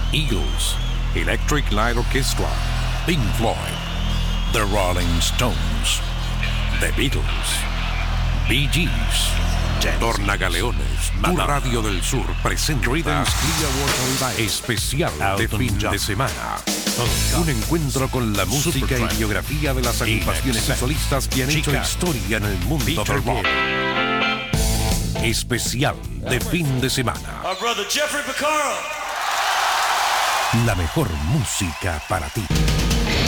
Eagles, Electric Light Orchestra, Pink Floyd, The Rolling Stones, The Beatles, Bee Gees, Tornagaleones. Tu Radio del Sur presenta Creedence Clearwater especial de fin de semana. Un encuentro con la música y biografía de las agrupaciones y solistas que han hecho historia en el mundo del rock. Especial de fin de semana. La mejor música para ti.